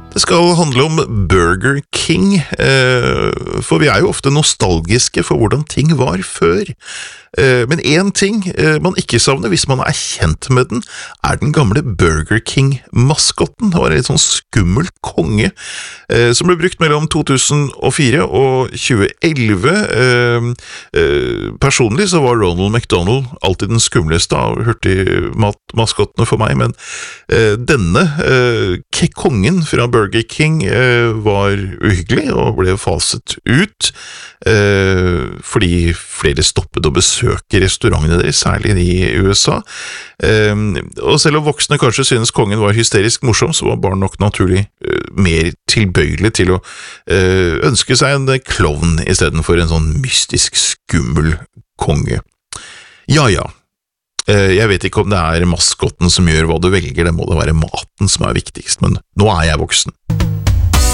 Det skal handle om Burger King, for vi jo ofte nostalgiske for hvordan ting var før. Men en ting man ikke savner hvis man kjent med den, den gamle Burger King-maskotten. Det var en sånn skummel konge som ble brukt mellom 2004 og 2011. Personlig så var Ronald McDonald alltid den skumleste av hurtigmat-maskottene for meg, men denne kongen fra Burger King var uhyggelig og ble faset ut fordi flere stoppet å besøke restaurantene deres, særlig i USA. Og selv om voksne kanskje synes kongen var hysterisk morsom, så var barn nok naturlig mer tilbøyelig til å ønske seg en klovn i stedet for en sånn mystisk skummel konge. Ja. Jeg vet ikke om det maskotten som gjør hva du velger, det må det være maten som viktigst, men nå jeg voksen.